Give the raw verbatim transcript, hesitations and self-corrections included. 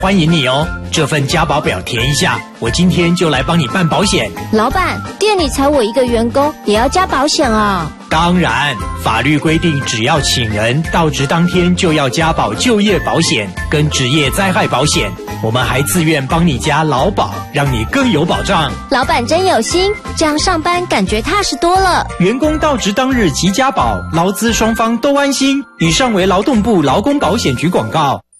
欢迎你哦，这份加保表填一下，我今天就来帮你办保险。 老板，店里才我一个员工，也要加保险啊？ 当然，法律规定只要请人到职当天就要加保就业保险跟职业灾害保险，我们还自愿帮你加劳保，让你更有保障。 老板真有心，这样上班感觉踏实多了。 员工到职当日即加保，劳资双方都安心。以上为劳动部劳工保险局广告。